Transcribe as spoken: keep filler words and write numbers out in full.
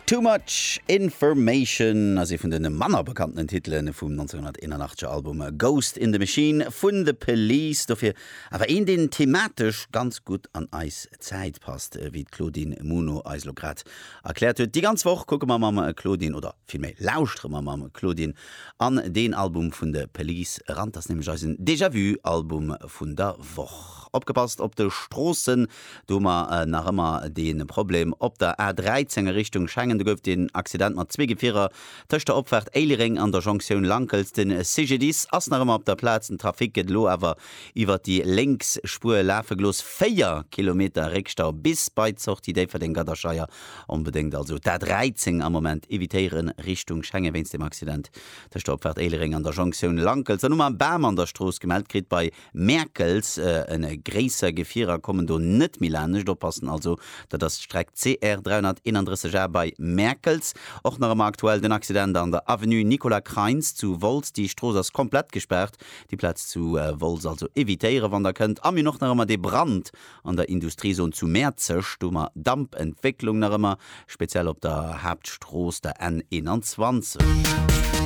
Too much information, as vun den Manner bekannten Titeln vum neunzehnhunderteinundachtzig Album Ghost in the Machine vun the Police, dofir awer en den thematisch ganz gut an eis Zeit passt, wie Claudine Muno Eislograd erklärt huet. Die ganz woch gucke ma ma Claudine oder vielmei lauschtre ma ma Claudine an den Album vun the Police ran, das nämlich als ein Déjà-vu-Album vun der Woch. Opgepasst op de Strossen, dummer äh, nach immer den Problem op der A dreizehn Richtung Schengen. Du gouf den Accident mat zwe Gefährer töcht der Opfahrt Eilering an der Jonction Lankels den C G Ds ass nach immer op der Platzen Trafik get lo awer iwwer die Längsspur lafeglos vier Kilometer Rickstau bis bei zocht die Idee für den Gaderscheier unbedingt also der dreizehn am Moment evitieren Richtung Schengen wenns dem Accident der Opfahrt Eilering an der Jonction Lankels an um Bam an der Stroß gemeldet krit bei Merkels äh, en gräser Gefährer kommen do net milanisch do passen also dat das Streck C R dreihunderteinunddreißig bei Merkels auch noch einmal aktuell den Accident an der Avenue Nicolas Kreins zu Volz, die Stroß komplett gesperrt, die Platz zu äh, Volz also evitieren, wann der könnt am noch noch immer de Brand an der Industriezone zu Merzech, dummer Dampentwicklung noch immer speziell op der Hauptstroß der N einundzwanzig.